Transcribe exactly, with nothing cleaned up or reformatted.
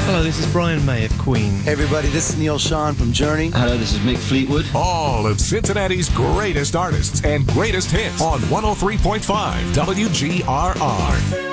Hello, this is Brian May of Queen. Hey everybody, this is Neil Sean from Journey. Hello, this is Mick Fleetwood. All of Cincinnati's greatest artists and greatest hits on one oh three point five W G R R.